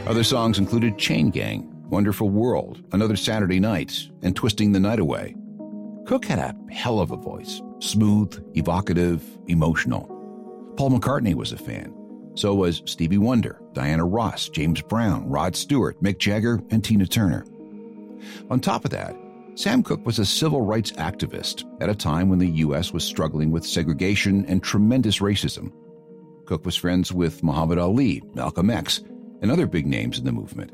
Other songs included Chain Gang, Wonderful World, Another Saturday Night, and Twisting the Night Away. Cook had a hell of a voice, smooth, evocative, emotional. Paul McCartney was a fan. So was Stevie Wonder, Diana Ross, James Brown, Rod Stewart, Mick Jagger, and Tina Turner. On top of that, Sam Cooke was a civil rights activist at a time when the U.S. was struggling with segregation and tremendous racism. Cooke was friends with Muhammad Ali, Malcolm X, and other big names in the movement.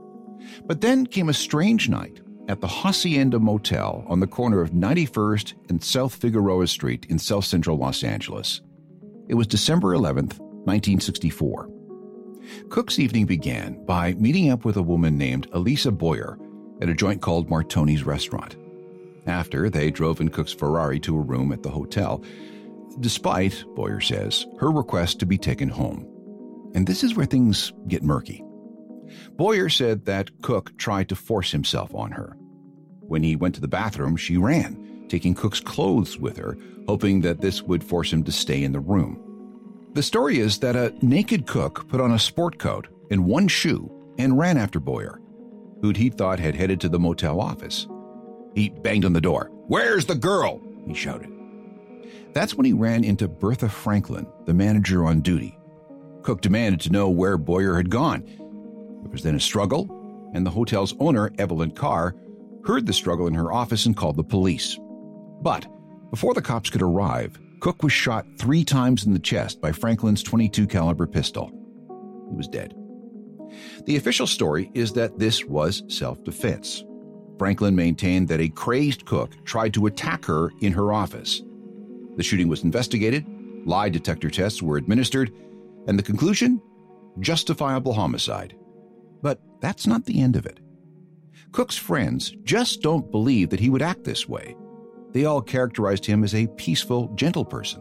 But then came a strange night at the Hacienda Motel on the corner of 91st and South Figueroa Street in South Central Los Angeles. It was December 11th, 1964. Cooke's evening began by meeting up with a woman named Elisa Boyer at a joint called Martoni's Restaurant. After, they drove in Cooke's Ferrari to a room at the hotel, despite, Boyer says, her request to be taken home. And this is where things get murky. Boyer said that Cooke tried to force himself on her. When he went to the bathroom, she ran, taking Cooke's clothes with her, hoping that this would force him to stay in the room. The story is that a naked Cooke put on a sport coat and one shoe and ran after Boyer, who he thought had headed to the motel office. He banged on the door. "Where's the girl?" he shouted. That's when he ran into Bertha Franklin, the manager on duty. Cooke demanded to know where Boyer had gone. There was then a struggle, and the hotel's owner, Evelyn Carr, heard the struggle in her office and called the police. But before the cops could arrive, Cooke was shot 3 times in the chest by Franklin's .22 caliber pistol. He was dead. The official story is that this was self-defense. Franklin maintained that a crazed Cooke tried to attack her in her office. The shooting was investigated, lie detector tests were administered, and the conclusion? Justifiable homicide. But that's not the end of it. Cooke's friends just don't believe that he would act this way. They all characterized him as a peaceful, gentle person.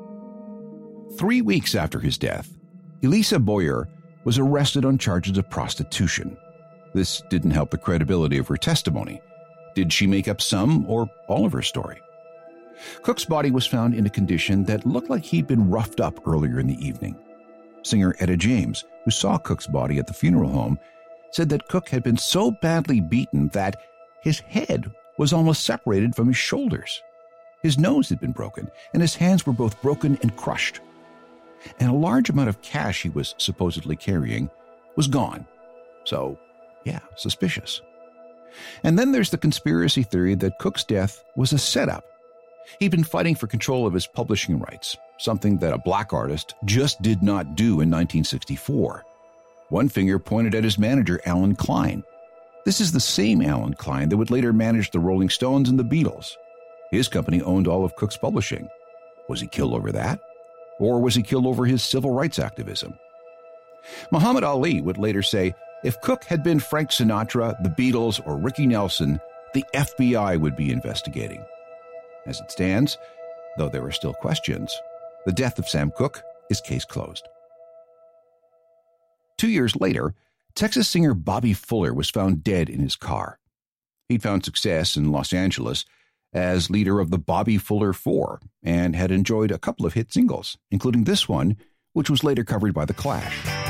3 weeks after his death, Elisa Boyer was arrested on charges of prostitution. This didn't help the credibility of her testimony. Did she make up some or all of her story? Cooke's body was found in a condition that looked like he'd been roughed up earlier in the evening. Singer Etta James, who saw Cooke's body at the funeral home, said that Cooke had been so badly beaten that his head was almost separated from his shoulders. His nose had been broken, and his hands were both broken and crushed. And a large amount of cash he was supposedly carrying was gone. So, yeah, suspicious. And then there's the conspiracy theory that Cooke's death was a setup. He'd been fighting for control of his publishing rights, something that a black artist just did not do in 1964. One finger pointed at his manager, Alan Klein. This is the same Alan Klein that would later manage the Rolling Stones and the Beatles. His company owned all of Cooke's publishing. Was he killed over that? Or was he killed over his civil rights activism? Muhammad Ali would later say, if Cooke had been Frank Sinatra, the Beatles, or Ricky Nelson, the FBI would be investigating. As it stands, though there are still questions, the death of Sam Cooke is case closed. 2 years later, Texas singer Bobby Fuller was found dead in his car. He'd found success in Los Angeles as leader of the Bobby Fuller Four and had enjoyed a couple of hit singles, including this one, which was later covered by The Clash.